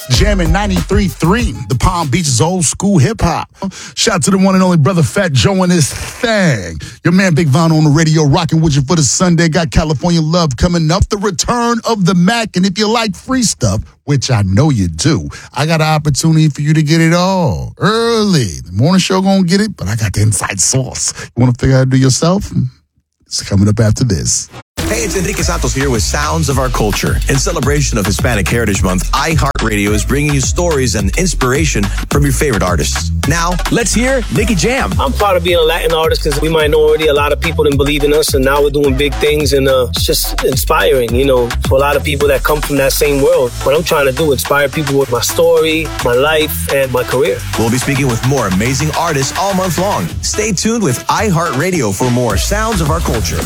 Jamming 93.3, the Palm Beach's old school hip hop. Shout out to the one and only brother Fat Joe and his thing. Your man Big Von on the radio, rocking with you for the Sunday. Got California Love coming up, the return of the Mac. And if you like free stuff, which I know you do, I got an opportunity for you to get it all early. The morning show gonna get it, but I got the inside sauce. You want to figure out how to do yourself? It's coming up after this. Hey, it's Enrique Santos here with Sounds of Our Culture. In celebration of Hispanic Heritage Month, iHeartRadio is bringing you stories and inspiration from your favorite artists. Now, let's hear Nicky Jam. I'm proud of being a Latin artist because we might know already a lot of people didn't believe in us, and now we're doing big things, and it's just inspiring, for a lot of people that come from that same world. What I'm trying to do, inspire people with my story, my life, and my career. We'll be speaking with more amazing artists all month long. Stay tuned with iHeartRadio for more Sounds of Our Culture.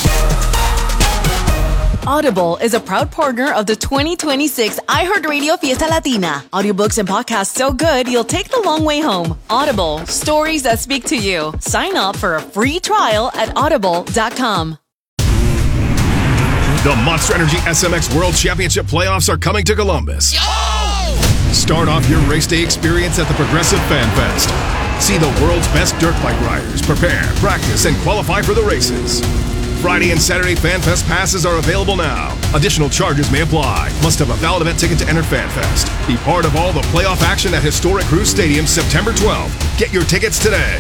Audible is a proud partner of the 2026 iHeartRadio Fiesta Latina. Audiobooks and podcasts so good, you'll take the long way home. Audible, stories that speak to you. Sign up for a free trial at audible.com. The Monster Energy SMX World Championship playoffs are coming to Columbus. Start off your race day experience at the Progressive Fan Fest. See the world's best dirt bike riders prepare, practice, and qualify for the races. Friday and Saturday FanFest passes are available now. Additional charges may apply. Must have a valid event ticket to enter FanFest. Be part of all the playoff action at historic Cruz Stadium September 12th. Get your tickets today.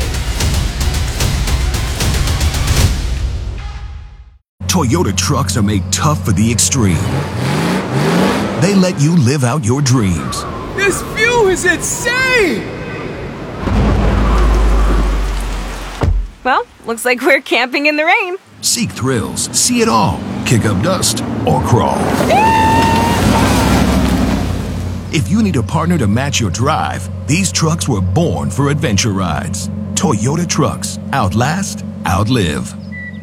Toyota trucks are made tough for the extreme. They let you live out your dreams. This view is insane! Well, looks like we're camping in the rain. Seek thrills, see it all, kick up dust, or crawl. If you need a partner to match your drive, these trucks were born for adventure rides. Toyota trucks, outlast, outlive.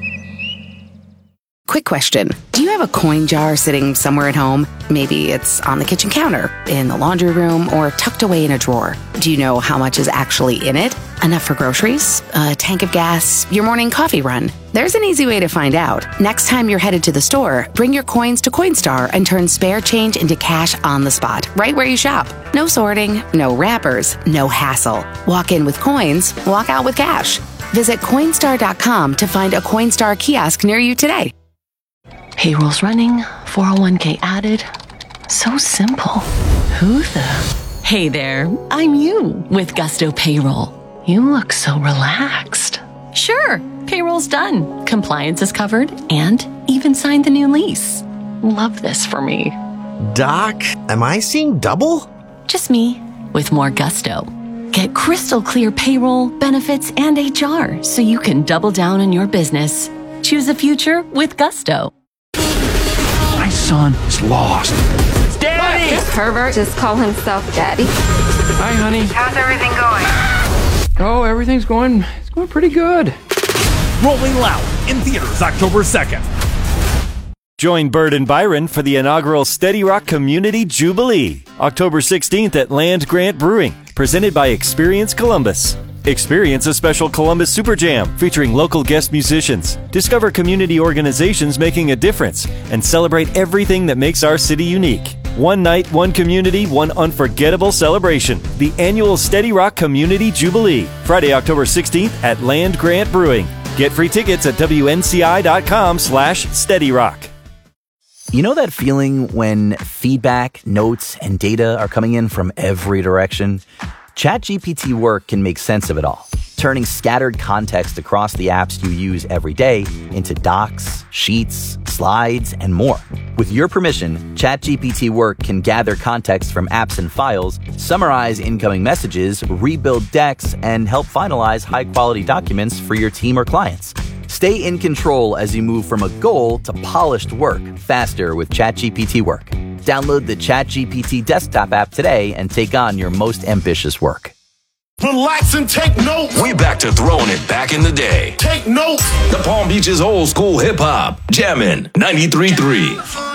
Quick question. Do you have a coin jar sitting somewhere at home? Maybe it's on the kitchen counter, in the laundry room, or tucked away in a drawer. Do you know how much is actually in it? Enough for groceries? A tank of gas? Your morning coffee run? There's an easy way to find out. Next time you're headed to the store, bring your coins to Coinstar and turn spare change into cash on the spot, right where you shop. No sorting, no wrappers, no hassle. Walk in with coins, walk out with cash. Visit Coinstar.com to find a Coinstar kiosk near you today. Payroll's running, 401k added. So simple. Who the? Hey there, I'm you with Gusto Payroll. You look so relaxed. Sure, payroll's done. Compliance is covered and even signed the new lease. Love this for me. Doc, am I seeing double? Just me with more gusto. Get crystal clear payroll, benefits, and HR so you can double down on your business. Choose a future with Gusto. My son is lost. Daddy! This pervert just call himself Daddy. Hi, honey. How's everything going? Oh, everything's going pretty good. Rolling Loud in theaters October 2nd. Join Bird and Byron for the inaugural Steady Rock Community Jubilee, October 16th at Land Grant Brewing, presented by Experience Columbus. Experience a special Columbus Super Jam featuring local guest musicians. Discover community organizations making a difference and celebrate everything that makes our city unique. One night, one community, one unforgettable celebration. The annual Steady Rock Community Jubilee, Friday, October 16th at Land Grant Brewing. Get free tickets at WNCI.com/SteadyRock. You know that feeling when feedback, notes, and data are coming in from every direction? ChatGPT Work can make sense of it all, turning scattered context across the apps you use every day into docs, sheets, slides, and more. With your permission, ChatGPT Work can gather context from apps and files, summarize incoming messages, rebuild decks, and help finalize high-quality documents for your team or clients. Stay in control as you move from a goal to polished work faster with ChatGPT Work. Download the ChatGPT desktop app today and take on your most ambitious work. Relax and take notes. We're back to throwing it back in the day. Take notes. The Palm Beach's old school hip hop. Jammin' 93.3.